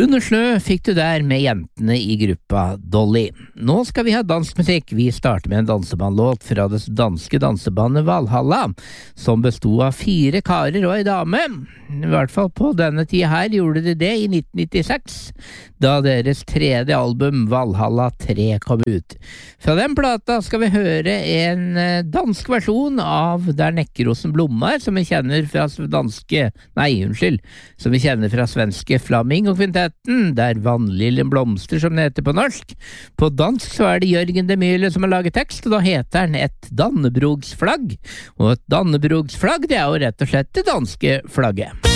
Under snø fikk du der med jentene i gruppa Dolly. Nå skal vi ha danskmusikk. Vi starter med en dansebandlåt fra det danske dansebandet Valhalla, som bestod av 4 karer og en dame. I hvert fall på denne tida her gjorde de det i 1996, da deres 3. album Valhalla 3 kom ut. Fra den plata skal vi høre en dansk versjon av Der Nekkerosen blommer, som vi kjenner fra som vi kjenner fra svenske Flaming og Kvintetten, Der Vannliljen blomster, som det heter på norsk. På dansk så det Jørgen de Myle som har laget tekst, og da heter den Et Dannebrogsflagg. Og et Dannebrogsflagg, det jo rett og slett det danske flagget.